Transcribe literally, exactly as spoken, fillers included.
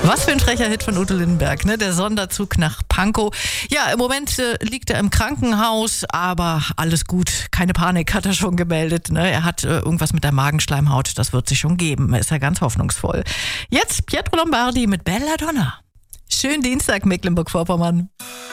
Was für ein frecher Hit von Udo Lindenberg, ne? Der Sonderzug nach Pankow. Ja, im Moment äh, liegt er im Krankenhaus, aber alles gut. Keine Panik, hat er schon gemeldet. Ne? Er hat äh, irgendwas mit der Magenschleimhaut, das wird sich schon geben. Ist ja ganz hoffnungsvoll. Jetzt Pietro Lombardi mit Belladonna. Schönen Dienstag, Mecklenburg-Vorpommern.